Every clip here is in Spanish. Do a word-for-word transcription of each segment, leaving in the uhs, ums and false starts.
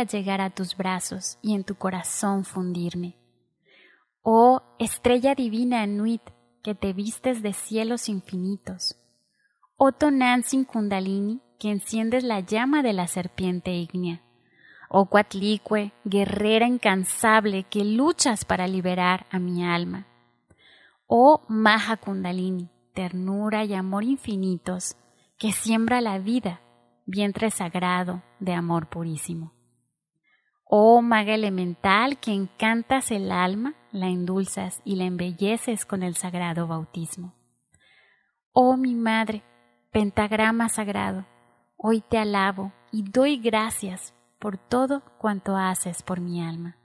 llegar a tus brazos y en tu corazón fundirme. Oh estrella divina Anuit, que te vistes de cielos infinitos. Oh Tonantzin Kundalini, que enciendes la llama de la serpiente ígnea. Oh Coatlicue, guerrera incansable que luchas para liberar a mi alma. Oh Maha Kundalini, ternura y amor infinitos, que siembra la vida, vientre sagrado de amor purísimo. Oh Maga elemental, que encantas el alma, la endulzas y la embelleces con el sagrado bautismo. Oh mi Madre, pentagrama sagrado, hoy te alabo y doy gracias por todo cuanto haces por mi alma.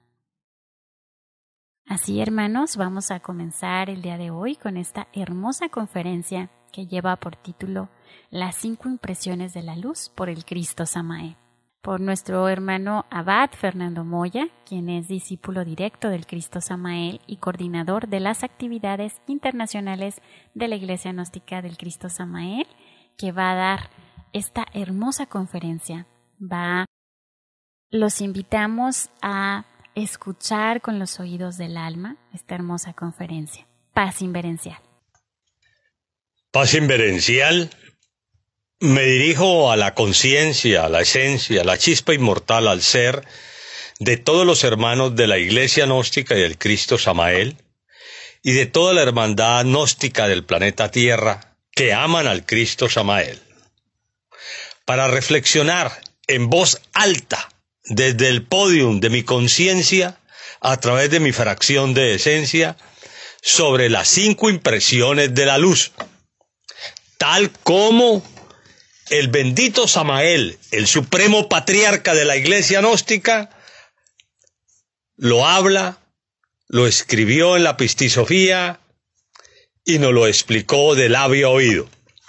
Así, hermanos, vamos a comenzar el día de hoy con esta hermosa conferencia que lleva por título Las cinco impresiones de la luz por el Cristo Samael, por nuestro hermano Abad Fernando Moya, quien es discípulo directo del Cristo Samael y coordinador de las actividades internacionales de la Iglesia Gnóstica del Cristo Samael, que va a dar esta hermosa conferencia. Va, los invitamos a escuchar con los oídos del alma esta hermosa conferencia. Paz inverencial. Paz inverencial. Me dirijo a la conciencia, a la esencia, a la chispa inmortal, al ser de todos los hermanos de la Iglesia Gnóstica y del Cristo Samael y de toda la hermandad gnóstica del planeta Tierra que aman al Cristo Samael, para reflexionar en voz alta desde el podium de mi conciencia a través de mi fracción de esencia sobre las cinco impresiones de la luz, tal como el bendito Samael, el supremo patriarca de la Iglesia Gnóstica, lo habla, lo escribió en la Pistisofía y nos lo explicó de labio a oído.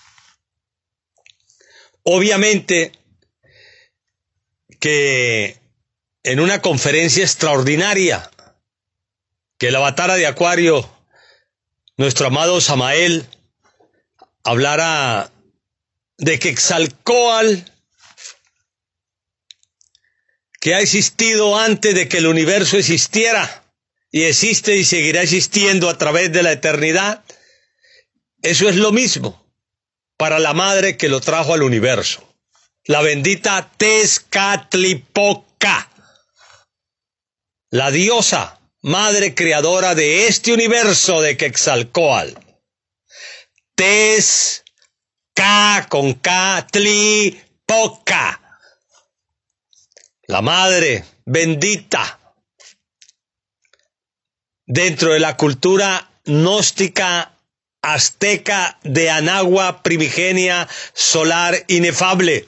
Obviamente que en una conferencia extraordinaria que el Avatara de Acuario, nuestro amado Samael, hablara de Quetzalcóatl, que ha existido antes de que el universo existiera y existe y seguirá existiendo a través de la eternidad. Eso es lo mismo para la madre que lo trajo al universo, la bendita Tezcatlipoca, la diosa madre creadora de este universo de Quetzalcóatl. Tez K con K, Tli, Poca. La madre bendita dentro de la cultura gnóstica azteca de Anagua primigenia solar inefable.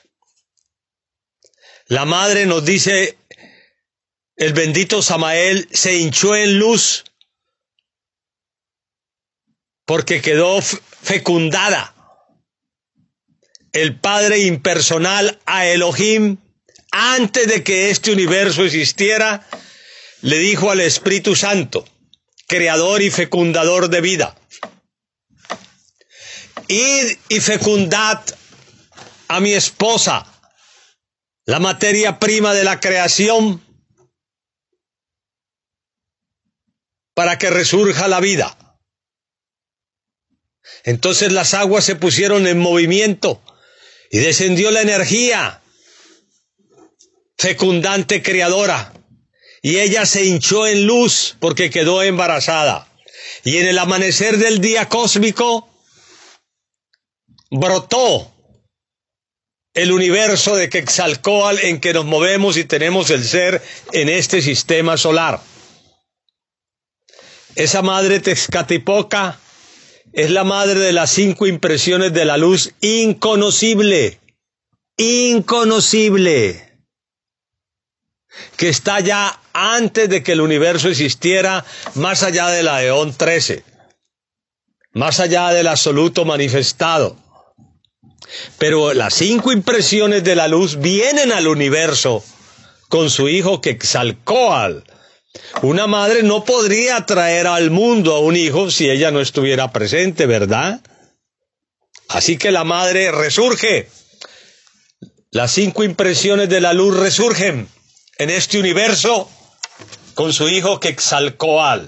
La madre, nos dice el bendito Samael, se hinchó en luz porque quedó fecundada. El Padre impersonal a Elohim, antes de que este universo existiera, le dijo al Espíritu Santo, creador y fecundador de vida: id y fecundad a mi esposa, la materia prima de la creación, para que resurja la vida. Entonces las aguas se pusieron en movimiento y descendió la energía fecundante creadora, y ella se hinchó en luz porque quedó embarazada. Y en el amanecer del día cósmico brotó el universo de Quetzalcóatl en que nos movemos y tenemos el ser en este sistema solar. Esa madre Tezcatlipoca es la madre de las cinco impresiones de la luz, inconocible, inconocible, que está ya antes de que el universo existiera, más allá de la Eón trece, más allá del absoluto manifestado. Pero las cinco impresiones de la luz vienen al universo con su hijo Quetzalcóatl. Una madre no podría traer al mundo a un hijo si ella no estuviera presente, ¿verdad? Así que la madre resurge. Las cinco impresiones de la luz resurgen en este universo con su hijo Quetzalcóatl.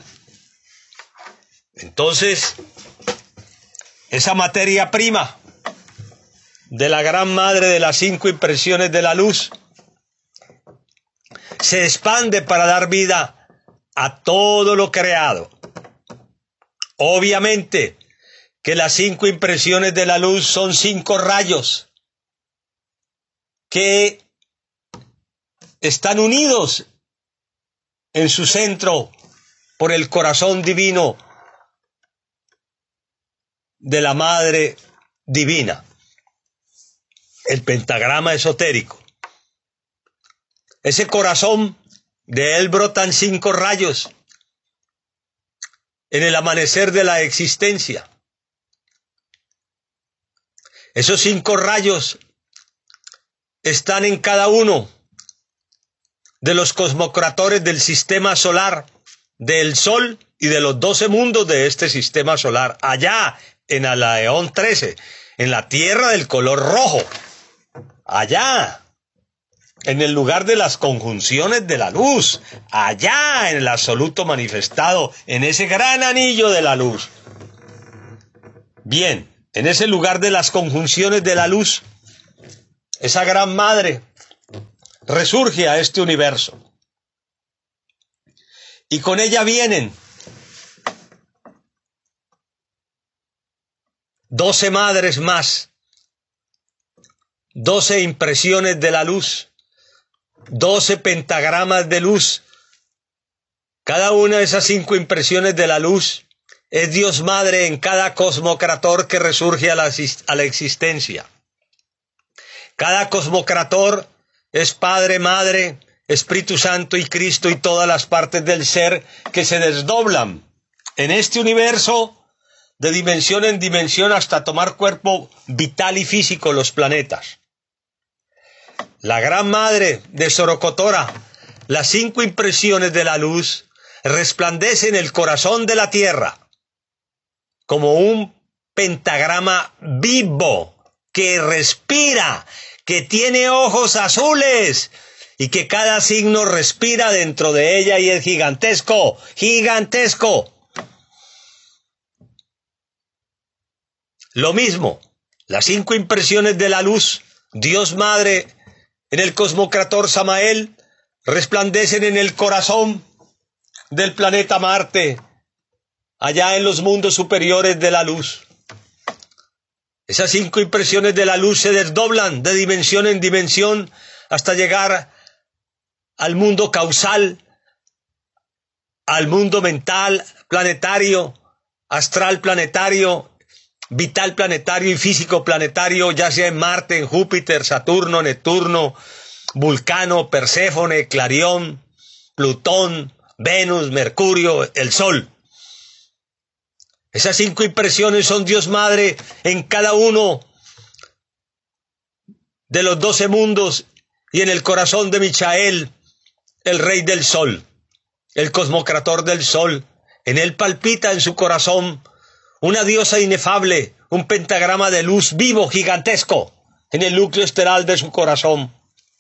Entonces, esa materia prima de la gran madre de las cinco impresiones de la luz se expande para dar vida a todo lo creado. Obviamente que las cinco impresiones de la luz son cinco rayos que están unidos en su centro por el corazón divino de la Madre Divina, el pentagrama esotérico. Ese corazón, de él brotan cinco rayos en el amanecer de la existencia. Esos cinco rayos están en cada uno de los cosmocratores del sistema solar, del Sol y de los doce mundos de este sistema solar, allá en Alaeón trece, en la tierra del color rojo, allá en el lugar de las conjunciones de la luz, allá en el absoluto manifestado, en ese gran anillo de la luz. Bien, en ese lugar de las conjunciones de la luz, esa gran madre resurge a este universo. Y con ella vienen doce madres más, doce impresiones de la luz, doce pentagramas de luz. Cada una de esas cinco impresiones de la luz es Dios Madre en cada cosmocrator que resurge a la, a la existencia. Cada cosmocrator es Padre, Madre, Espíritu Santo y Cristo y todas las partes del ser que se desdoblan en este universo de dimensión en dimensión hasta tomar cuerpo vital y físico los planetas. La gran madre de Sorocotora, las cinco impresiones de la luz, resplandece en el corazón de la tierra como un pentagrama vivo que respira, que tiene ojos azules y que cada signo respira dentro de ella y es gigantesco, gigantesco. Lo mismo, las cinco impresiones de la luz, Dios Madre, en el cosmocrator Samael, resplandecen en el corazón del planeta Marte, allá en los mundos superiores de la luz. Esas cinco impresiones de la luz se desdoblan de dimensión en dimensión hasta llegar al mundo causal, al mundo mental planetario, astral planetario, vital planetario y físico planetario, ya sea en Marte, en Júpiter, Saturno, Neptuno, Vulcano, Perséfone, Clarión, Plutón, Venus, Mercurio, el Sol. Esas cinco impresiones son Dios Madre en cada uno de los doce mundos y en el corazón de Michael, el rey del Sol, el cosmocrator del Sol. En él palpita en su corazón una diosa inefable, un pentagrama de luz vivo, gigantesco, en el núcleo estelar de su corazón.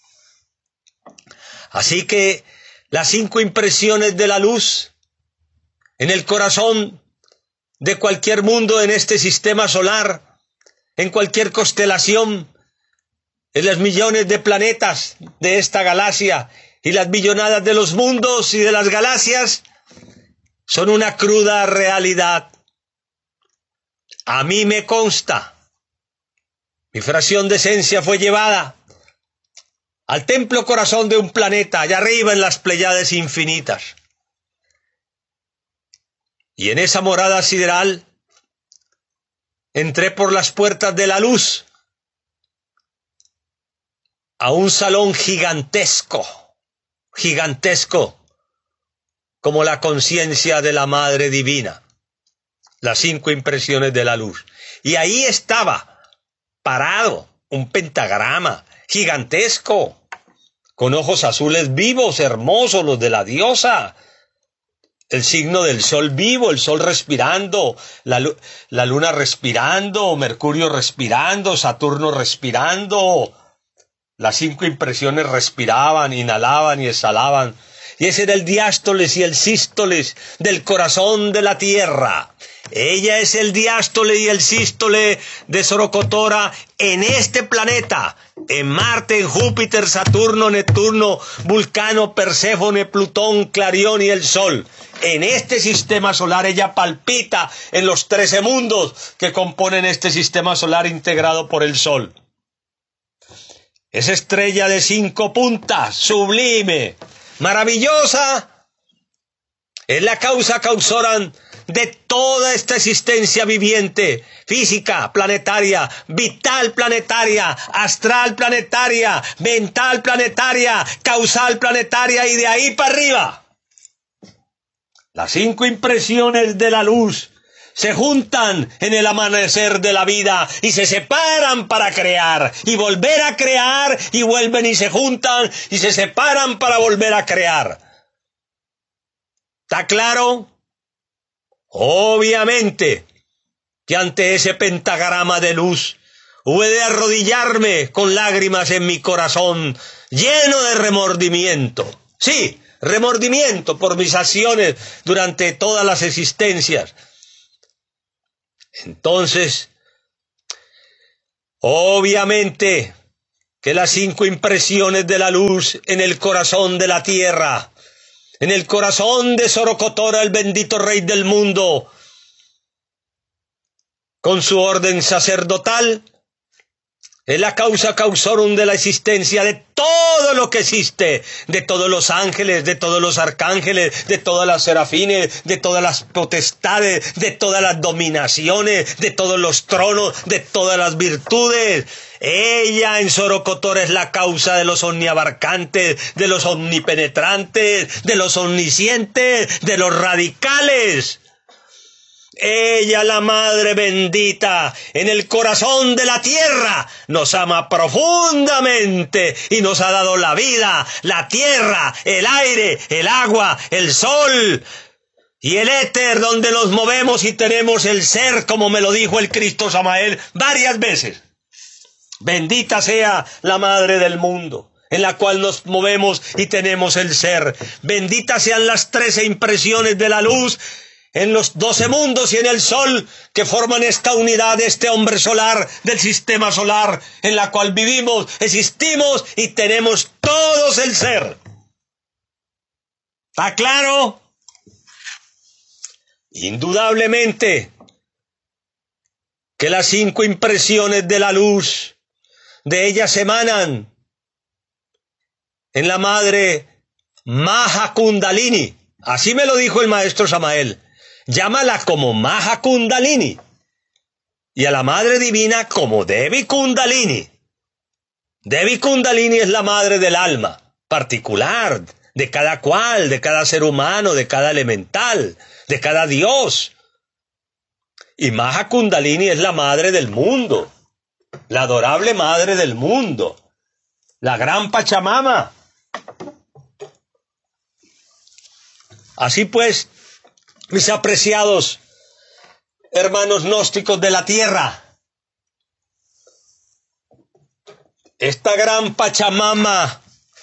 Así que las cinco impresiones de la luz en el corazón de cualquier mundo en este sistema solar, en cualquier constelación, en los millones de planetas de esta galaxia y las billonadas de los mundos y de las galaxias, son una cruda realidad. A mí me consta, mi fracción de esencia fue llevada al templo corazón de un planeta, allá arriba en las Pléyades infinitas. Y en esa morada sideral entré por las puertas de la luz a un salón gigantesco, gigantesco, como la conciencia de la Madre Divina, las cinco impresiones de la luz. Y ahí estaba, parado, un pentagrama gigantesco, con ojos azules vivos, hermosos, los de la diosa. El signo del sol vivo, el sol respirando, la, la luna respirando, Mercurio respirando, Saturno respirando, Las cinco impresiones respiraban, inhalaban y exhalaban. Y ese era el diástoles y el sístoles del corazón de la tierra. Ella es el diástole y el sístole de Sorocotora en este planeta, en Marte, en Júpiter, Saturno, Neptuno, Vulcano, Perséfone, Plutón, Clarión y el Sol. En este sistema solar ella palpita en los trece mundos que componen este sistema solar integrado por el Sol. Es estrella de cinco puntas, sublime, maravillosa. Es la causa causorum de toda esta existencia viviente, física, planetaria, vital planetaria, astral planetaria, mental planetaria, causal planetaria y de ahí para arriba. Las cinco impresiones de la luz se juntan en el amanecer de la vida y se separan para crear y volver a crear y vuelven y se juntan y se separan para volver a crear. ¿Está claro? Obviamente que ante ese pentagrama de luz hube de arrodillarme con lágrimas en mi corazón, lleno de remordimiento. Sí, remordimiento por mis acciones durante todas las existencias. Entonces, obviamente que las cinco impresiones de la luz en el corazón de la tierra, en el corazón de Sorocotora, el bendito rey del mundo, con su orden sacerdotal, es la causa causorum de la existencia de todo lo que existe, de todos los ángeles, de todos los arcángeles, de todas las serafines, de todas las potestades, de todas las dominaciones, de todos los tronos, de todas las virtudes. Ella en Sorocotora es la causa de los omniabarcantes, de los omnipenetrantes, de los omniscientes, de los radicales. Ella, la Madre bendita, en el corazón de la tierra, nos ama profundamente y nos ha dado la vida, la tierra, el aire, el agua, el sol y el éter donde nos movemos y tenemos el ser, como me lo dijo el Cristo Samael varias veces. Bendita sea la Madre del mundo, en la cual nos movemos y tenemos el ser. Benditas sean las trece impresiones de la luz en los doce mundos y en el sol que forman esta unidad, este hombre solar del sistema solar en la cual vivimos, existimos y tenemos todos el ser. ¿Está claro? Indudablemente que las cinco impresiones de la luz de ellas emanan en la Madre Maha Kundalini. Así me lo dijo el maestro Samael. Llámala como Maha Kundalini y a la Madre Divina como Devi Kundalini. Devi Kundalini es la madre del alma particular de cada cual, de cada ser humano, de cada elemental, de cada dios. Y Maha Kundalini es la madre del mundo, la adorable madre del mundo, la gran Pachamama. Así pues, mis apreciados hermanos gnósticos de la tierra, esta gran Pachamama,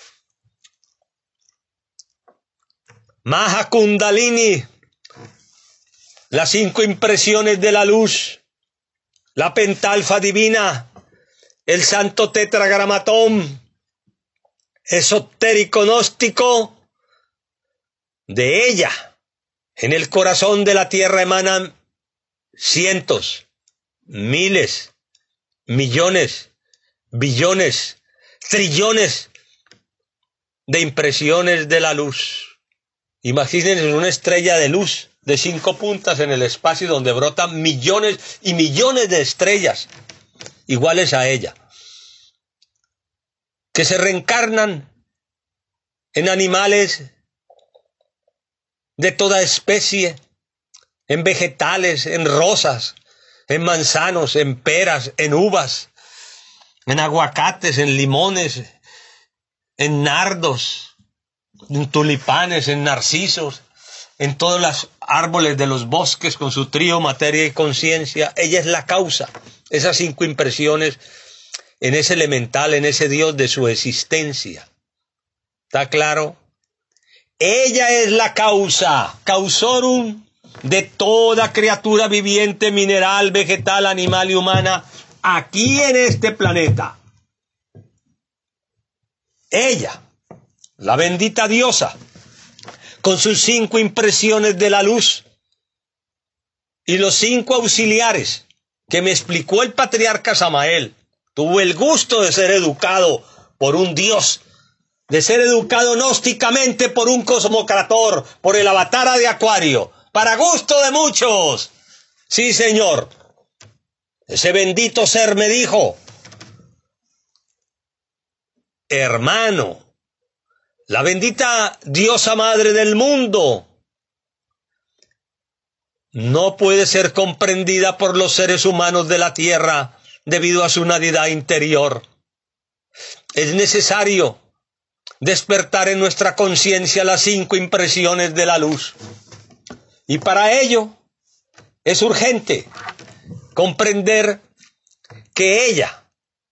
Maha Kundalini, las cinco impresiones de la luz, la pentalfa divina, el santo tetragramatón esotérico gnóstico, de ella, en el corazón de la tierra emanan cientos, miles, millones, billones, trillones de impresiones de la luz. Imagínense una estrella de luz de cinco puntas en el espacio donde brotan millones y millones de estrellas iguales a ella, que se reencarnan en animales de toda especie, en vegetales, en rosas, en manzanos, en peras, en uvas, en aguacates, en limones, en nardos, en tulipanes, en narcisos, en todos los árboles de los bosques con su trío materia y conciencia. Ella es la causa. Esas cinco impresiones en ese elemental, en ese Dios de su existencia. ¿Está claro? Ella es la causa, causorum, de toda criatura viviente, mineral, vegetal, animal y humana, aquí en este planeta. Ella, la bendita diosa, con sus cinco impresiones de la luz y los cinco auxiliares que me explicó el patriarca Samael, tuvo el gusto de ser educado por un dios, de ser educado gnósticamente por un cosmocrator, por el avatara de Acuario, para gusto de muchos. Sí, señor. Ese bendito ser me dijo: hermano, la bendita diosa madre del mundo no puede ser comprendida por los seres humanos de la tierra debido a su nididad interior. Es necesario despertar en nuestra conciencia las cinco impresiones de la luz. Y para ello es urgente comprender que ella,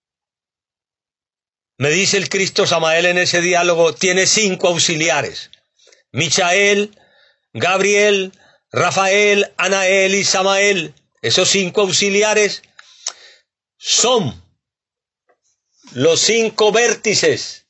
me dice el Cristo Samael en ese diálogo, tiene cinco auxiliares: Michael, Gabriel, Rafael, Anael y Samael. Esos cinco auxiliares son los cinco vértices.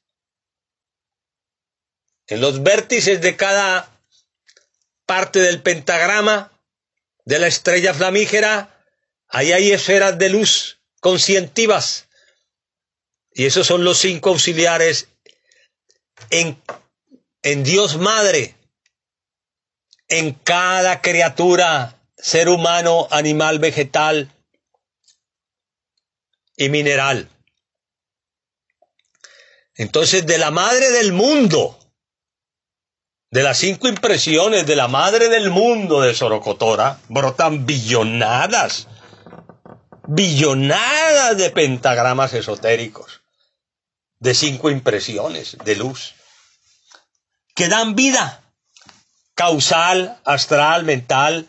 En los vértices de cada parte del pentagrama de la estrella flamígera, ahí hay esferas de luz conscientivas. Y esos son los cinco auxiliares en, en Dios Madre, en cada criatura, ser humano, animal, vegetal y mineral. Entonces, de la madre del mundo, de las cinco impresiones de la madre del mundo de Sorocotora, brotan billonadas, billonadas de pentagramas esotéricos, de cinco impresiones de luz, que dan vida causal, astral, mental,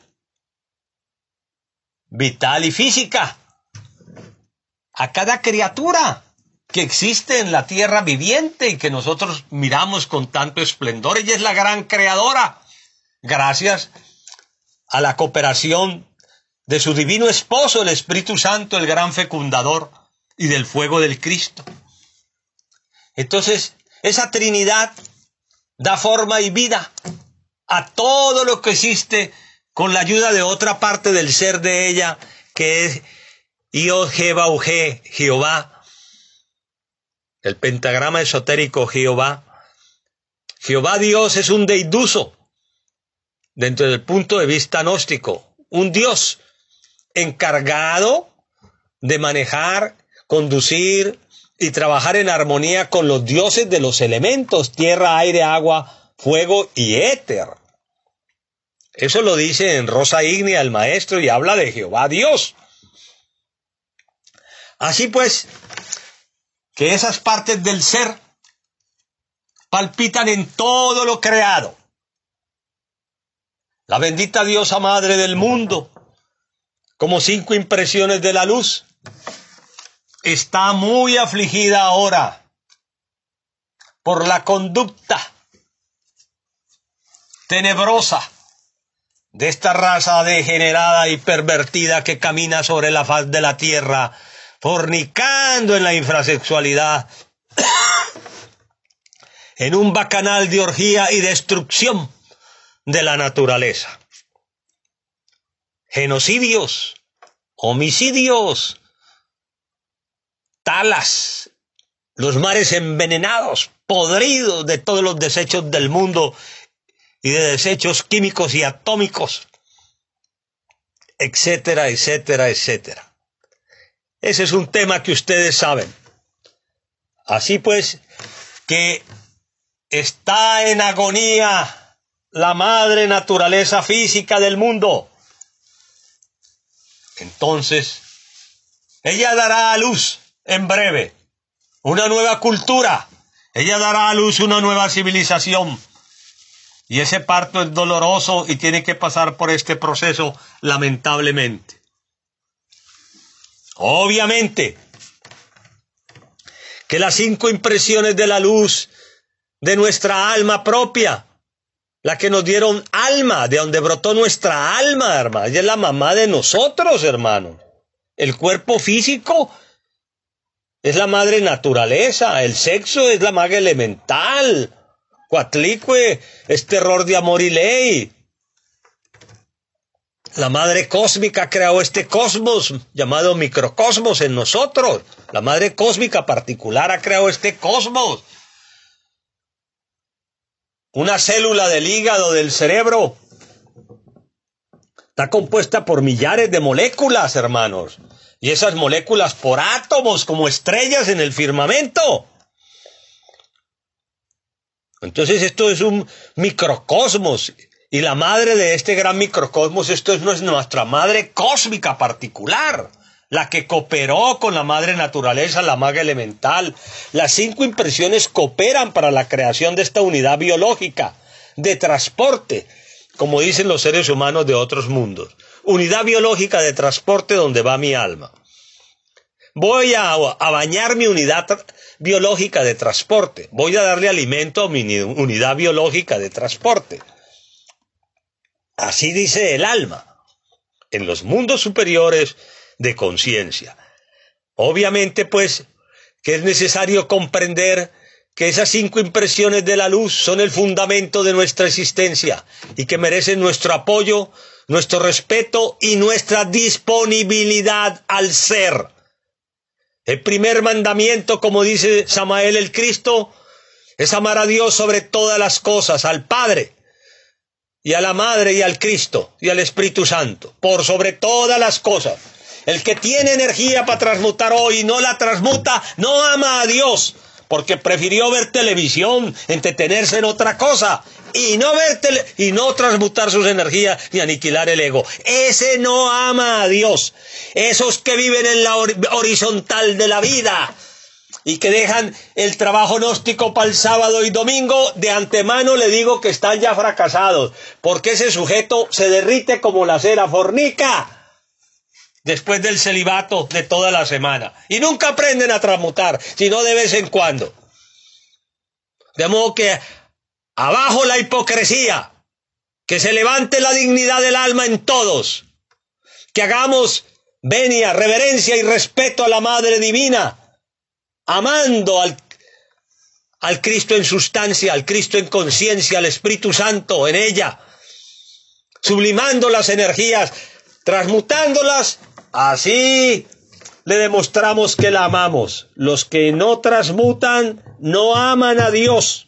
vital y física a cada criatura que existe en la tierra viviente y que nosotros miramos con tanto esplendor. Ella es la gran creadora, gracias a la cooperación de su divino esposo, el Espíritu Santo, el gran fecundador, y del fuego del Cristo. Entonces, esa Trinidad da forma y vida a todo lo que existe con la ayuda de otra parte del ser de ella, que es Yod-He-Vau-He, Jehová. El pentagrama esotérico Jehová. Jehová Dios es un deiduso, dentro del punto de vista gnóstico, un Dios encargado de manejar, conducir y trabajar en armonía con los dioses de los elementos, tierra, aire, agua, fuego y éter. Eso lo dice en Rosa Ígnea el maestro y habla de Jehová Dios. Así pues, que esas partes del ser palpitan en todo lo creado. La bendita diosa madre del mundo, como cinco impresiones de la luz, está muy afligida ahora por la conducta tenebrosa de esta raza degenerada y pervertida que camina sobre la faz de la tierra, fornicando en la infrasexualidad, en un bacanal de orgía y destrucción de la naturaleza. Genocidios, homicidios, talas, los mares envenenados, podridos de todos los desechos del mundo y de desechos químicos y atómicos, etcétera, etcétera, etcétera. Ese es un tema que ustedes saben. Así pues, que está en agonía la madre naturaleza física del mundo. Entonces, ella dará a luz en breve una nueva cultura. Ella dará a luz una nueva civilización. Y ese parto es doloroso y tiene que pasar por este proceso, lamentablemente. Obviamente, que las cinco impresiones de la luz de nuestra alma propia, la que nos dieron alma, de donde brotó nuestra alma, hermano. Ella es la mamá de nosotros, hermano. El cuerpo físico es la madre naturaleza, el sexo es la madre elemental, Coatlicue es terror de amor y ley. La madre cósmica creó este cosmos llamado microcosmos en nosotros. La madre cósmica particular ha creado este cosmos. Una célula del hígado, del cerebro, está compuesta por millares de moléculas, hermanos. Y esas moléculas por átomos, como estrellas en el firmamento. Entonces esto es un microcosmos. Y la madre de este gran microcosmos, esto es nuestra madre cósmica particular, la que cooperó con la madre naturaleza, la madre elemental. Las cinco impresiones cooperan para la creación de esta unidad biológica, de transporte, como dicen los seres humanos de otros mundos. Unidad biológica de transporte donde va mi alma. Voy a, a bañar mi unidad biológica de transporte. Voy a darle alimento a mi unidad biológica de transporte. Así dice el alma, en los mundos superiores de conciencia. Obviamente, pues, que es necesario comprender que esas cinco impresiones de la luz son el fundamento de nuestra existencia y que merecen nuestro apoyo, nuestro respeto y nuestra disponibilidad al ser. El primer mandamiento, como dice Samael el Cristo, es amar a Dios sobre todas las cosas, al Padre, y a la Madre, y al Cristo, y al Espíritu Santo, por sobre todas las cosas. El que tiene energía para transmutar hoy y no la transmuta, no ama a Dios, porque prefirió ver televisión, entretenerse en otra cosa, y no ver tele y no transmutar sus energías ni aniquilar el ego. Ese no ama a Dios. Esos que viven en la hor horizontal de la vida y que dejan el trabajo gnóstico para el sábado y domingo, de antemano le digo que están ya fracasados, porque ese sujeto se derrite como la cera, fornica después del celibato de toda la semana, y nunca aprenden a transmutar, sino de vez en cuando. De modo que abajo la hipocresía, que se levante la dignidad del alma en todos, que hagamos venia, reverencia y respeto a la Madre Divina, amando al, al Cristo en sustancia, al Cristo en conciencia, al Espíritu Santo en ella, sublimando las energías, transmutándolas. Así le demostramos que la amamos. Los que no transmutan no aman a Dios,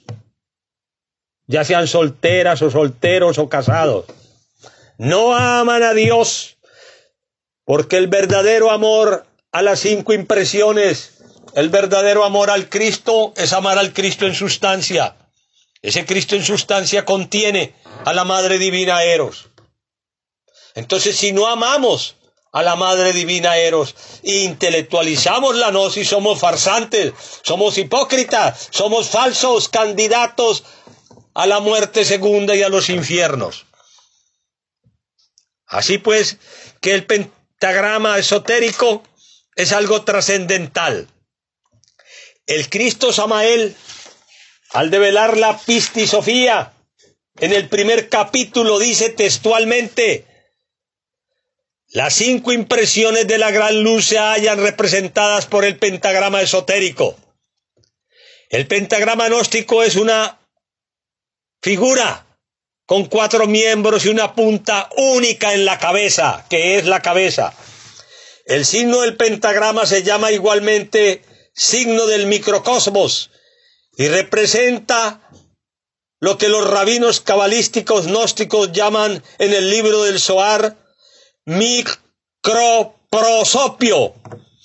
ya sean solteras o solteros o casados. No aman a Dios, porque el verdadero amor a las cinco impresiones, el verdadero amor al Cristo, es amar al Cristo en sustancia. Ese Cristo en sustancia contiene a la Madre Divina Eros. Entonces, si no amamos a la Madre Divina Eros, intelectualizamos la gnosis, somos farsantes, somos hipócritas, somos falsos candidatos a la muerte segunda y a los infiernos. Así pues, que el pentagrama esotérico es algo trascendental. El Cristo Samael, al develar la pistisofía, en el primer capítulo dice textualmente: las cinco impresiones de la gran luz se hallan representadas por el pentagrama esotérico. El pentagrama gnóstico es una figura con cuatro miembros y una punta única en la cabeza, que es la cabeza. El signo del pentagrama se llama igualmente signo del microcosmos y representa lo que los rabinos cabalísticos gnósticos llaman en el libro del Zohar microprosopio.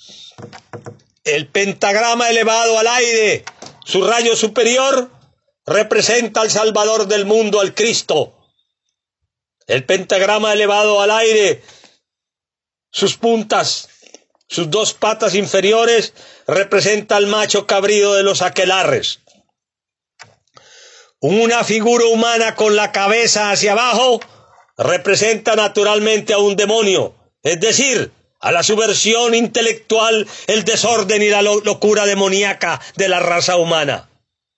El pentagrama elevado al aire, su rayo superior, representa al Salvador del mundo, al Cristo. El pentagrama elevado al aire, sus puntas, sus dos patas inferiores, representa al macho cabrío de los aquelarres. Una figura humana con la cabeza hacia abajo representa naturalmente a un demonio, es decir, a la subversión intelectual, el desorden y la locura demoníaca de la raza humana.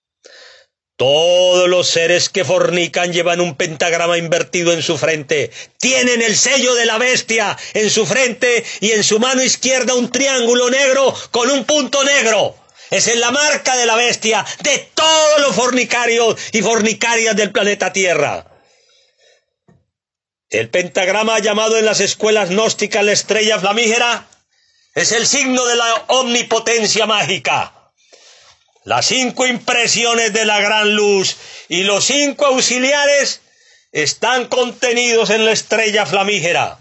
Todos los seres que fornican llevan un pentagrama invertido en su frente, tienen el sello de la bestia en su frente y en su mano izquierda un triángulo negro con un punto negro. Esa es la marca de la bestia de todos los fornicarios y fornicarias del planeta Tierra. El pentagrama, llamado en las escuelas gnósticas la estrella flamígera, es el signo de la omnipotencia mágica. Las cinco impresiones de la gran luz y los cinco auxiliares están contenidos en la estrella flamígera.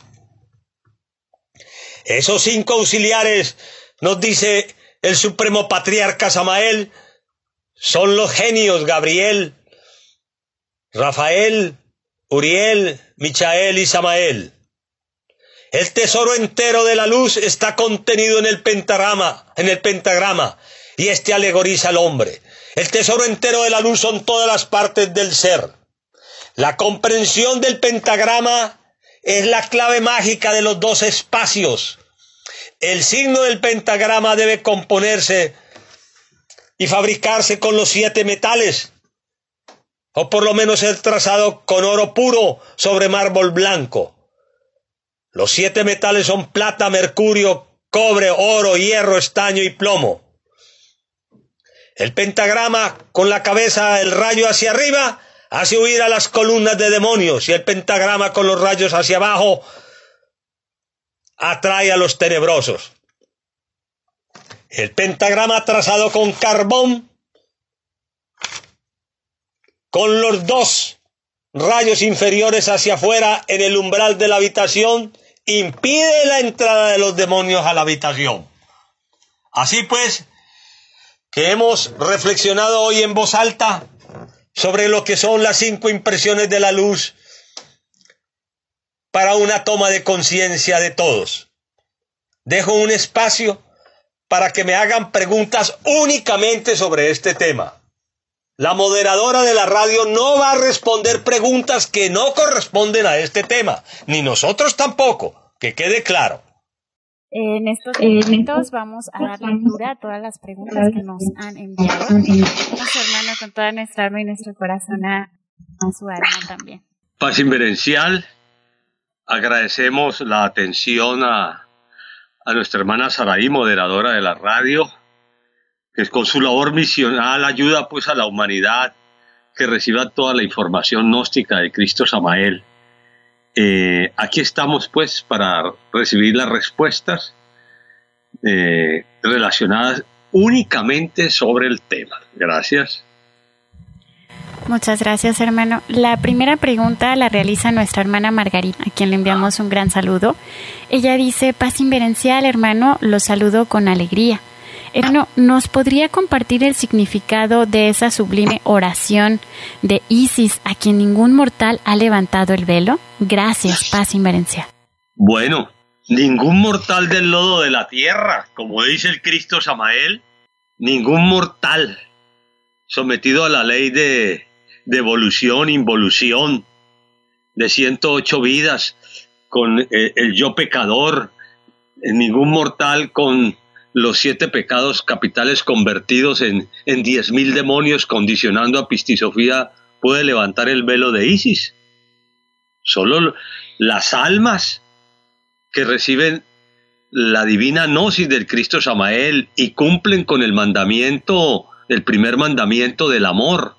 Esos cinco auxiliares, nos dice el supremo patriarca Samael, son los genios Gabriel, Rafael, Uriel, Michael y Samael. El tesoro entero de la luz está contenido en el pentagrama, en el pentagrama, y este alegoriza al hombre. El tesoro entero de la luz son todas las partes del ser. La comprensión del pentagrama es la clave mágica de los dos espacios. El signo del pentagrama debe componerse y fabricarse con los siete metales, o por lo menos ser trazado con oro puro sobre mármol blanco. Los siete metales son plata, mercurio, cobre, oro, hierro, estaño y plomo. El pentagrama, con la cabeza, el rayo hacia arriba, hace huir a las columnas de demonios, y el pentagrama con los rayos hacia abajo atrae a los tenebrosos. El pentagrama trazado con carbón, con los dos rayos inferiores hacia afuera en el umbral de la habitación, impide la entrada de los demonios a la habitación. Así pues, que hemos reflexionado hoy en voz alta sobre lo que son las cinco impresiones de la luz para una toma de conciencia de todos. Dejo un espacio para que me hagan preguntas únicamente sobre este tema. La moderadora de la radio no va a responder preguntas que no corresponden a este tema, ni nosotros tampoco, que quede claro. En estos momentos vamos a dar lectura a todas las preguntas que nos han enviado. Vamos, hermano, con toda nuestra alma y nuestro corazón a, a su alma también. Paz inverencial, agradecemos la atención a, a nuestra hermana Saraí, moderadora de la radio, que con su labor misional ayuda pues a la humanidad que reciba toda la información gnóstica de Cristo Samael. Eh, aquí estamos pues para recibir las respuestas eh, relacionadas únicamente sobre el tema. Gracias. Muchas gracias, hermano. La primera pregunta la realiza nuestra hermana Margarita, a quien le enviamos un gran saludo. Ella dice: paz inverencial, hermano, los saludo con alegría. Hermano, ¿nos podría compartir el significado de esa sublime oración de Isis, a quien ningún mortal ha levantado el velo? Gracias, paz inverencial. Bueno, ningún mortal del lodo de la tierra, como dice el Cristo Samael, ningún mortal sometido a la ley de, de evolución, involución, de ciento ocho vidas, con eh, el yo pecador, ningún mortal con los siete pecados capitales convertidos en, en diez mil demonios, condicionando a Pistisofía, puede levantar el velo de Isis. Solo las almas que reciben la divina gnosis del Cristo Samael y cumplen con el mandamiento, el primer mandamiento del amor,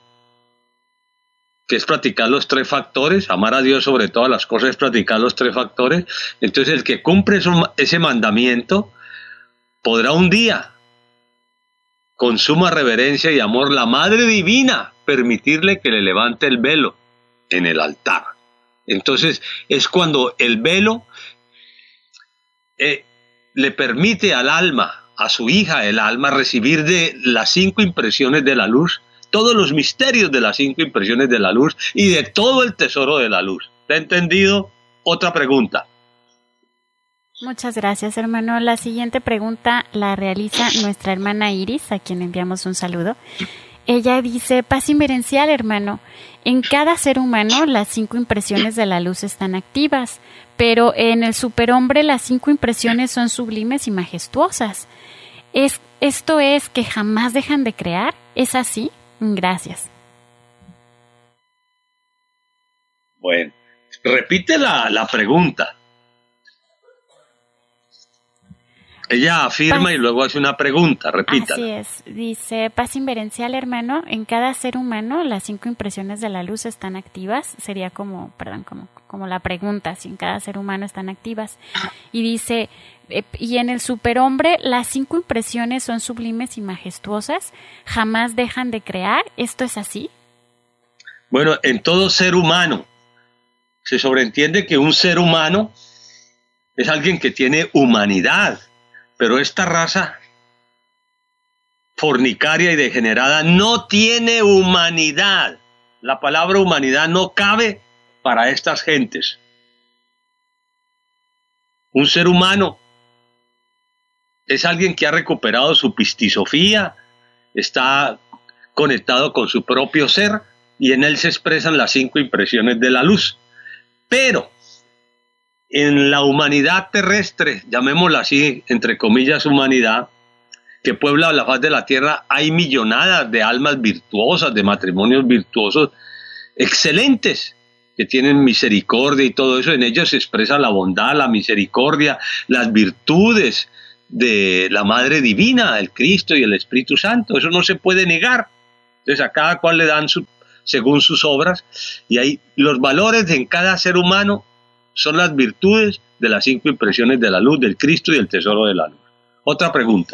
que es practicar los tres factores, amar a Dios sobre todas las cosas, es practicar los tres factores. Entonces el que cumple eso, ese mandamiento, podrá un día, con suma reverencia y amor, la Madre Divina permitirle que le levante el velo en el altar. Entonces es cuando el velo eh, le permite al alma, a su hija el alma, recibir de las cinco impresiones de la luz, todos los misterios de las cinco impresiones de la luz y de todo el tesoro de la luz. ¿Te ha entendido? Otra pregunta. Muchas gracias, hermano. La siguiente pregunta la realiza nuestra hermana Iris, a quien enviamos un saludo. ella dice, paz inmerencial, hermano. En cada ser humano las cinco impresiones de la luz están activas, pero en el superhombre las cinco impresiones son sublimes y majestuosas. ¿Es, ¿Esto es que jamás dejan de crear? ¿Es así? Gracias. Bueno, repite la, la pregunta. Ella afirma paz, y luego hace una pregunta, repítala. Así es, dice, paz inverencial, hermano, en cada ser humano las cinco impresiones de la luz están activas, sería como, perdón, como, como la pregunta, si en cada ser humano están activas. Y dice, eh, y en el superhombre las cinco impresiones son sublimes y majestuosas, jamás dejan de crear, ¿esto es así? Bueno, en todo ser humano, se sobreentiende que un ser humano es alguien que tiene humanidad. Pero esta raza fornicaria y degenerada no tiene humanidad. La palabra humanidad no cabe para estas gentes. Un ser humano es alguien que ha recuperado su pistisofía, está conectado con su propio ser y en él se expresan las cinco impresiones de la luz. Pero en la humanidad terrestre, llamémosla así, entre comillas, humanidad, que puebla la faz de la tierra, hay millonadas de almas virtuosas, de matrimonios virtuosos, excelentes, que tienen misericordia y todo eso. En ellos se expresa la bondad, la misericordia, las virtudes de la Madre Divina, el Cristo y el Espíritu Santo. Eso no se puede negar. Entonces a cada cual le dan su, según sus obras, y hay los valores en cada ser humano son las virtudes de las cinco impresiones de la luz, del Cristo y el tesoro de la luz. Otra pregunta.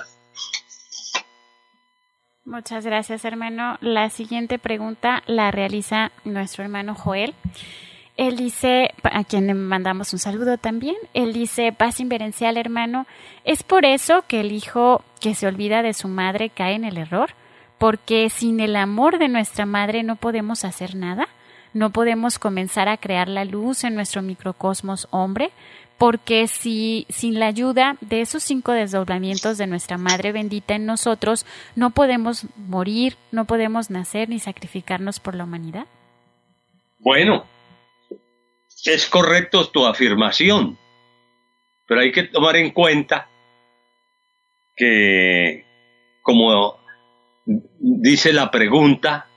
Muchas gracias, hermano. La siguiente pregunta la realiza nuestro hermano Joel. Él dice, a quien le mandamos un saludo también, él dice, paz inverencial, hermano, ¿es por eso que el hijo que se olvida de su madre cae en el error? Porque sin el amor de nuestra madre no podemos hacer nada. No podemos comenzar a crear la luz en nuestro microcosmos hombre, porque si sin la ayuda de esos cinco desdoblamientos de nuestra Madre bendita en nosotros, no podemos morir, no podemos nacer ni sacrificarnos por la humanidad. Bueno, es correcto tu afirmación, pero hay que tomar en cuenta que, como dice la pregunta,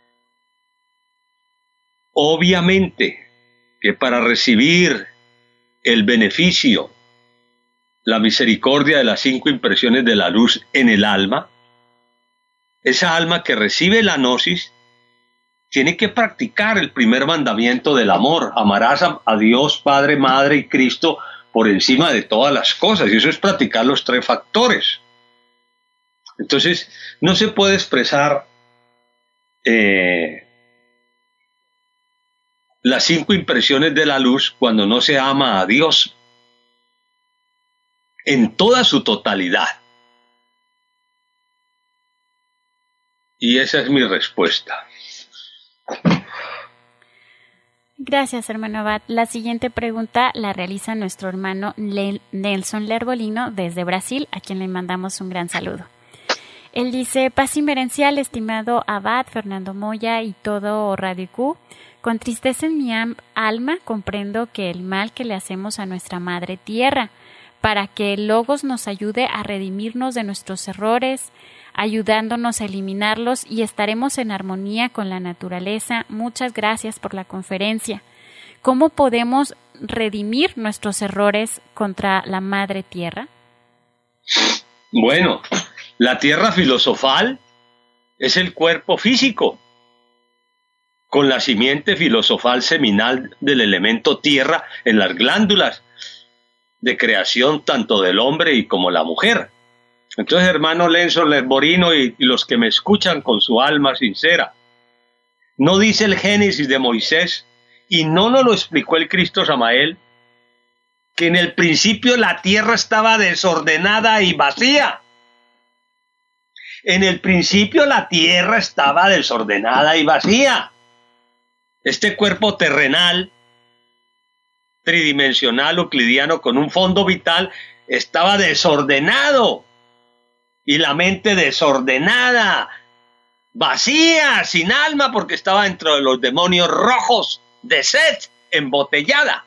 obviamente que para recibir el beneficio, la misericordia de las cinco impresiones de la luz en el alma, esa alma que recibe la gnosis tiene que practicar el primer mandamiento del amor. Amarás a, a Dios, Padre, Madre y Cristo por encima de todas las cosas. Y eso es practicar los tres factores. Entonces, no se puede expresar eh, las cinco impresiones de la luz cuando no se ama a Dios en toda su totalidad. Y esa es mi respuesta. Gracias, hermano Abad. La siguiente pregunta la realiza nuestro hermano Nelson Lerbolino desde Brasil, a quien le mandamos un gran saludo. Él dice, paz inverencial, estimado Abad, Fernando Moya y todo Radio Q. Con tristeza en mi alma comprendo que el mal que le hacemos a nuestra Madre Tierra, para que el Logos nos ayude a redimirnos de nuestros errores, ayudándonos a eliminarlos y estaremos en armonía con la naturaleza. Muchas gracias por la conferencia. ¿Cómo podemos redimir nuestros errores contra la Madre Tierra? Bueno, la tierra filosofal es el cuerpo físico, con la simiente filosofal seminal del elemento tierra en las glándulas de creación tanto del hombre y como la mujer. Entonces, hermano Lenzo Lerborino y, y los que me escuchan con su alma sincera, no dice el Génesis de Moisés, y no nos lo explicó el Cristo Samael, que en el principio la tierra estaba desordenada y vacía. En el principio la tierra estaba desordenada y vacía. Este cuerpo terrenal, tridimensional, euclidiano, con un fondo vital, estaba desordenado. Y la mente desordenada, vacía, sin alma, porque estaba dentro de los demonios rojos de Set, embotellada.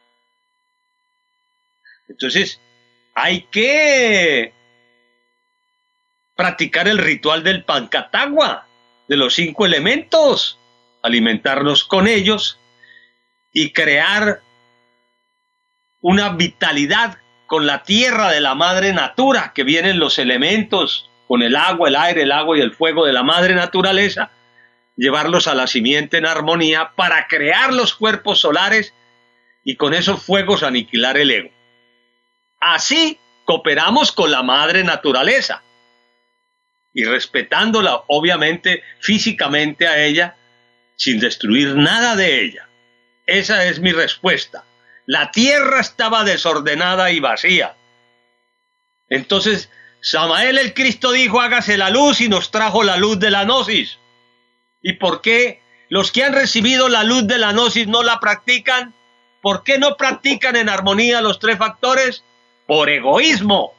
Entonces, hay que practicar el ritual del Pancatagua, de los cinco elementos, alimentarnos con ellos y crear una vitalidad con la tierra de la madre natura, que vienen los elementos, con el agua, el aire, el agua y el fuego de la madre naturaleza, llevarlos a la simiente en armonía para crear los cuerpos solares y con esos fuegos aniquilar el ego. Así cooperamos con la madre naturaleza y respetándola, obviamente, físicamente a ella, sin destruir nada de ella. Esa es mi respuesta. La tierra estaba desordenada y vacía. Entonces, Samael el Cristo dijo, hágase la luz, y nos trajo la luz de la gnosis. ¿Y por qué los que han recibido la luz de la gnosis no la practican? ¿Por qué no practican en armonía los tres factores? Por egoísmo.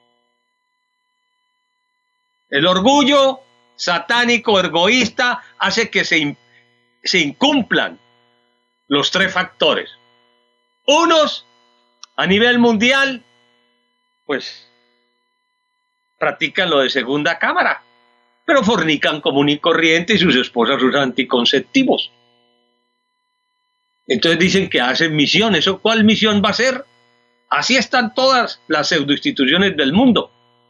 El orgullo satánico, egoísta, hace que se, in, se incumplan los tres factores. Unos, a nivel mundial, pues, practican lo de segunda cámara, pero fornican común y corriente y sus esposas usan anticonceptivos. Entonces dicen que hacen misión. ¿Eso cuál misión va a ser? Así están todas las pseudoinstituciones del mundo.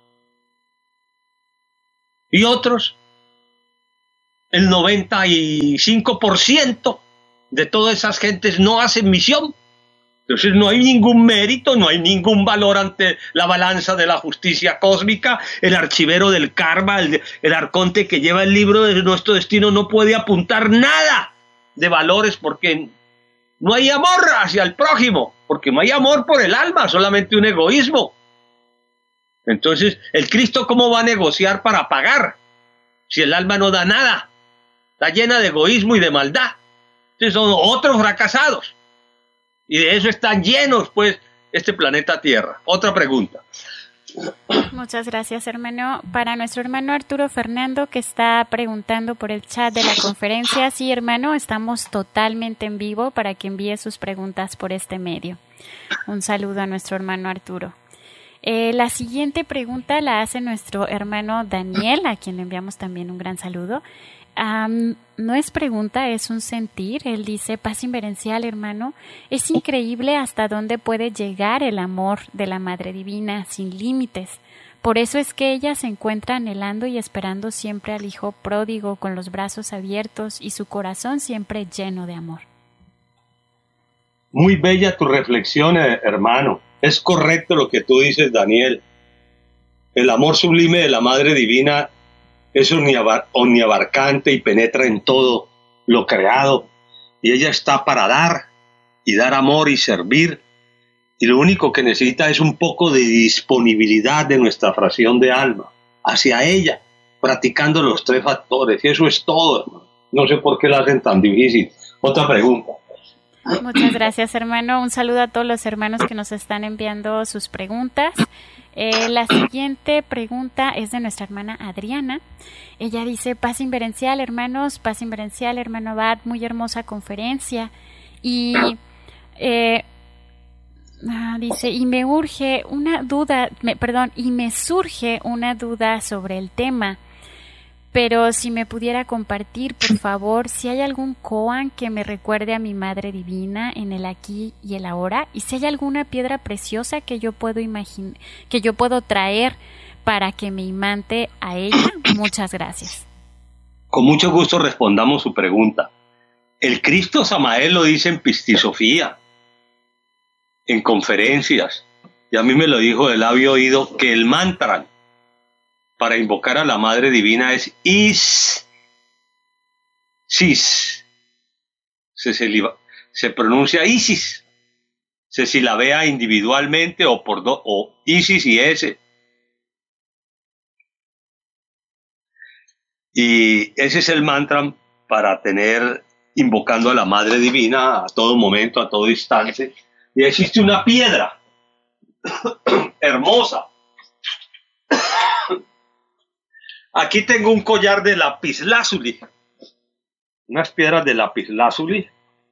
Y otros, el noventa y cinco por ciento de todas esas gentes no hacen misión. Entonces no hay ningún mérito, no hay ningún valor ante la balanza de la justicia cósmica. El archivero del karma, el, el arconte que lleva el libro de nuestro destino, no puede apuntar nada de valores porque no hay amor hacia el prójimo, porque no hay amor por el alma, solamente un egoísmo. Entonces, ¿el Cristo cómo va a negociar para pagar si el alma no da nada? Está llena de egoísmo y de maldad. Entonces son otros fracasados. Y de eso están llenos, pues, este planeta Tierra. Otra pregunta. Muchas gracias, hermano. Para nuestro hermano Arturo Fernando, que está preguntando por el chat de la conferencia. Sí, hermano, estamos totalmente en vivo para que envíe sus preguntas por este medio. Un saludo a nuestro hermano Arturo. Eh, la siguiente pregunta la hace nuestro hermano Daniel, a quien le enviamos también un gran saludo. Um, no es pregunta, es un sentir. Él dice, paz inverencial, hermano, es increíble hasta dónde puede llegar el amor de la Madre Divina, sin límites. Por eso es que ella se encuentra anhelando y esperando siempre al Hijo pródigo con los brazos abiertos y su corazón siempre lleno de amor. Muy bella tu reflexión, hermano. Es correcto lo que tú dices, Daniel. El amor sublime de la Madre Divina es omniabarcante y penetra en todo lo creado. Y ella está para dar, y dar amor y servir. Y lo único que necesita es un poco de disponibilidad de nuestra fracción de alma hacia ella, practicando los tres factores. Y eso es todo, hermano. No sé por qué la hacen tan difícil. Otra pregunta. Muchas gracias, hermano. Un saludo a todos los hermanos que nos están enviando sus preguntas. Eh, la siguiente pregunta es de nuestra hermana Adriana. Ella dice, paz inverencial, hermanos, paz inverencial, hermano Abad, muy hermosa conferencia. Y eh, ah, dice, y me urge una duda, me, perdón, y me surge una duda sobre el tema. Pero si me pudiera compartir, por favor, si hay algún koan que me recuerde a mi Madre Divina en el aquí y el ahora, y si hay alguna piedra preciosa que yo puedo imaginar, que yo puedo traer para que me imante a ella. Muchas gracias. Con mucho gusto respondamos su pregunta. El Cristo Samael lo dice en Pistisofía, en conferencias, y a mí me lo dijo de labio oído, que el mantra para invocar a la Madre Divina es Is, Sis. Se, se, se pronuncia Isis. Se silabea individualmente o por dos, o Isis y S. Y ese es el mantra para tener, invocando a la Madre Divina a todo momento, a todo instante. Y existe una piedra hermosa. Aquí tengo un collar de lapislázuli, unas piedras de lapislázuli,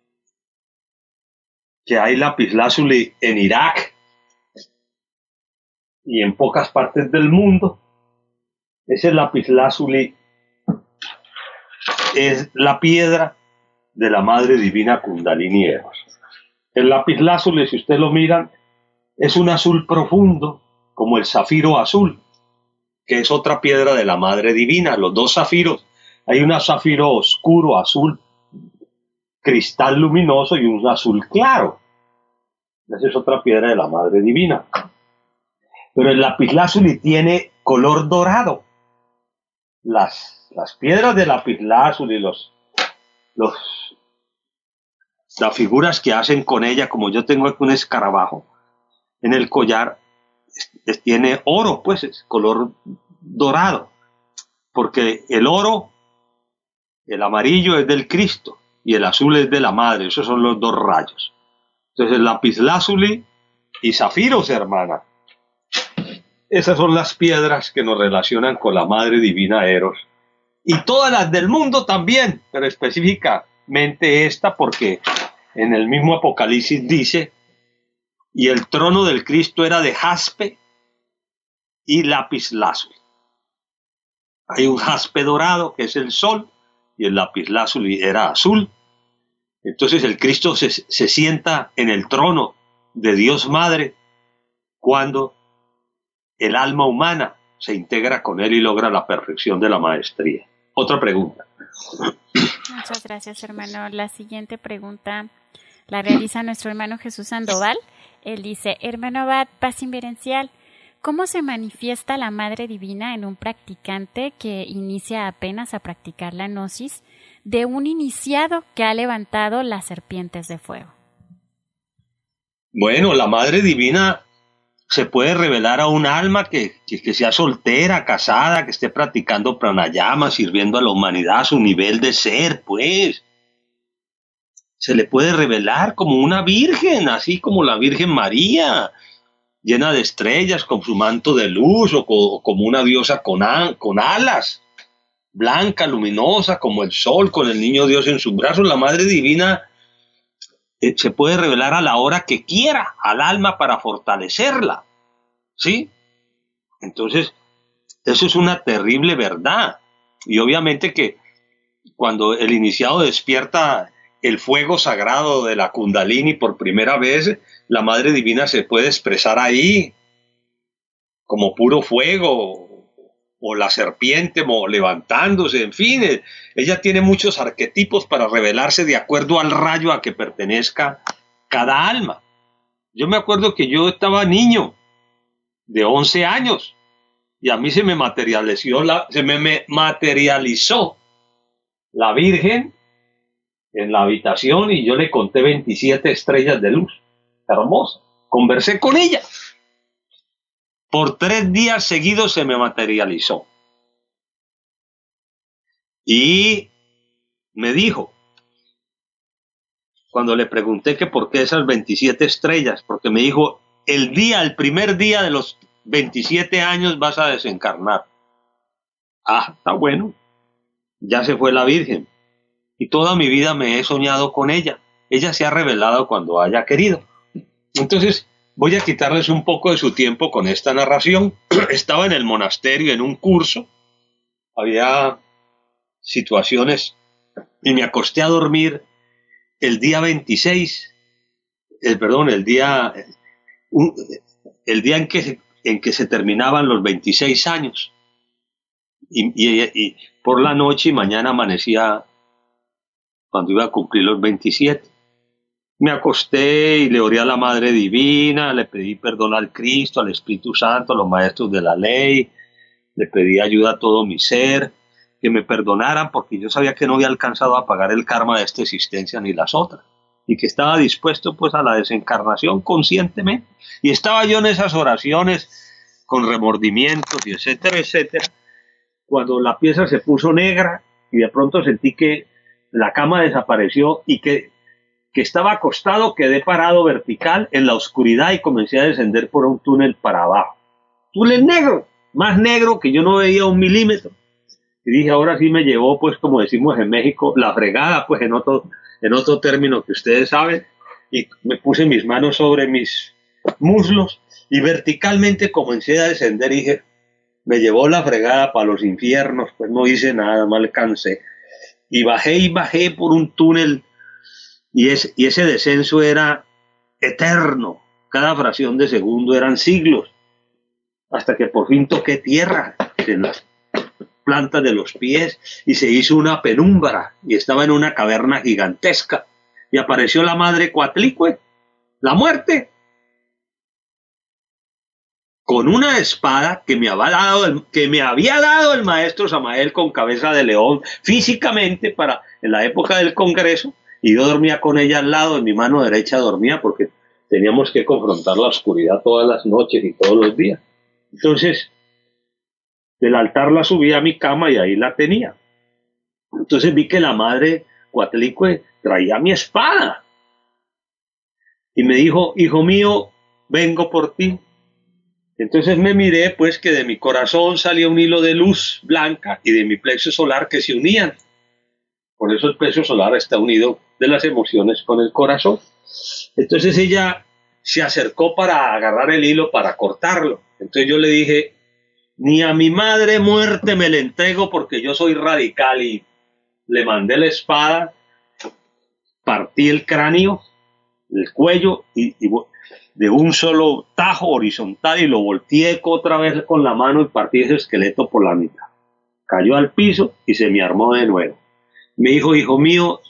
que hay lapislázuli en Irak y en pocas partes del mundo. Ese lapislázuli es la piedra de la Madre Divina Kundalini Eros. El lapislázuli, si ustedes lo miran, es un azul profundo, como el zafiro azul, que es otra piedra de la Madre Divina. Los dos zafiros, hay un zafiro oscuro, azul, cristal luminoso, y un azul claro. Esa es otra piedra de la Madre Divina. Pero el lapislázuli tiene color dorado. Las, las piedras de lapislázuli, los, los, las figuras que hacen con ella, como yo tengo aquí un escarabajo en el collar, es, es, tiene oro, pues es color dorado, porque el oro, el amarillo es del Cristo y el azul es de la Madre. Esos son los dos rayos. Entonces el lapislázuli y zafiros, hermana, esas son las piedras que nos relacionan con la Madre Divina Eros, y todas las del mundo también, pero específicamente esta, porque en el mismo Apocalipsis dice: y el trono del Cristo era de jaspe y lapislázuli. Hay un jaspe dorado, que es el sol, y el lapislázuli era azul. Entonces el Cristo se, se sienta en el trono de Dios Madre cuando el alma humana se integra con él y logra la perfección de la maestría. Otra pregunta. Muchas gracias, hermano. La siguiente pregunta la realiza nuestro hermano Jesús Sandoval. Él dice: hermano Abad, paz inverencial, ¿cómo se manifiesta la Madre Divina en un practicante que inicia apenas a practicar la gnosis de un iniciado que ha levantado las serpientes de fuego? Bueno, la Madre Divina se puede revelar a un alma que, que, que sea soltera, casada, que esté practicando pranayama, sirviendo a la humanidad a su nivel de ser, pues. Se le puede revelar como una virgen, así como la Virgen María, llena de estrellas, con su manto de luz, o, co, o como una diosa con, a, con alas, blanca, luminosa, como el sol, con el niño Dios en sus brazos. La Madre Divina eh, se puede revelar a la hora que quiera al alma para fortalecerla, ¿sí? Entonces, eso es una terrible verdad. Y obviamente que cuando el iniciado despierta el fuego sagrado de la Kundalini por primera vez, la Madre Divina se puede expresar ahí como puro fuego, o la serpiente levantándose, en fin, ella tiene muchos arquetipos para revelarse de acuerdo al rayo a que pertenezca cada alma. Yo me acuerdo que yo estaba niño, de once años, y a mí se me materializó la, se me, me materializó la Virgen en la habitación, y yo le conté veintisiete estrellas de luz, hermosa. Conversé con ella. Por tres días seguidos se me materializó. Y me dijo, cuando le pregunté que por qué esas veintisiete estrellas, porque me dijo: el día, el primer día de los veintisiete años vas a desencarnar. Ah, está bueno. Ya se fue la Virgen. Y toda mi vida me he soñado con ella. Ella se ha revelado cuando haya querido. Entonces, voy a quitarles un poco de su tiempo con esta narración. Estaba en el monasterio en un curso. Había situaciones y me acosté a dormir el día veintiséis, el, perdón, el día, un, el día en que, en que se terminaban los veintiséis años. Y, y, y por la noche y mañana amanecía cuando iba a cumplir los veintisiete. Me acosté y le oré a la Madre Divina, le pedí perdón al Cristo, al Espíritu Santo, a los maestros de la ley, le pedí ayuda a todo mi ser, que me perdonaran, porque yo sabía que no había alcanzado a pagar el karma de esta existencia ni las otras, y que estaba dispuesto pues a la desencarnación conscientemente. Y estaba yo en esas oraciones con remordimientos y etcétera, etcétera, cuando la pieza se puso negra y de pronto sentí que la cama desapareció y que, que estaba acostado, quedé parado vertical en la oscuridad y comencé a descender por un túnel para abajo. Túnel negro, más negro que yo no veía un milímetro. Y dije, ahora sí me llevó, pues como decimos en México, la fregada, pues en otro, en otro término que ustedes saben, y me puse mis manos sobre mis muslos y verticalmente comencé a descender y dije, me llevó la fregada para los infiernos, pues no hice nada, mal cansé. Y bajé y bajé por un túnel y, es, y ese descenso era eterno, cada fracción de segundo eran siglos, hasta que por fin toqué tierra en las plantas de los pies y se hizo una penumbra y estaba en una caverna gigantesca y apareció la madre Coatlicue, la muerte, con una espada que me había dado el, que me había dado el maestro Samael con cabeza de león físicamente para en la época del Congreso, y yo dormía con ella al lado, en mi mano derecha dormía porque teníamos que confrontar la oscuridad todas las noches y todos los días. Entonces, del altar la subí a mi cama y ahí la tenía. Entonces vi que la madre Coatlicue traía mi espada y me dijo, hijo mío, vengo por ti. Entonces me miré, pues, que de mi corazón salía un hilo de luz blanca y de mi plexo solar que se unían. Por eso el plexo solar está unido de las emociones con el corazón. Entonces ella se acercó para agarrar el hilo, para cortarlo. Entonces yo le dije, ni a mi madre muerte me le entrego porque yo soy radical, y le mandé la espada, partí el cráneo, el cuello y, y de un solo tajo horizontal y lo volteé otra vez con la mano y partí ese esqueleto por la mitad. Cayó al piso y se me armó de nuevo. Me dijo, hijo mío,